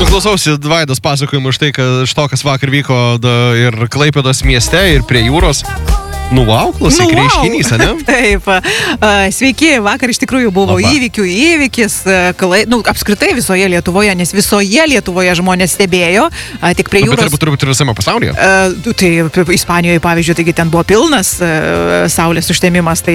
Klausausi Vaidos pasakojimų iš to, kas vakar vyko ir Klaipėdos mieste, ir prie jūros. Klausyk, reiškinys, ne? Taip. Sveiki, vakar iš tikrųjų buvo įvykis, apskritai visoje Lietuvoje, nes visoje Lietuvoje žmonės stebėjo, tik prie jūros. Bet turbūt ir visame pasaulyje. Tai Ispanijoje, pavyzdžiui, taigi ten buvo pilnas saulės užtemimas, tai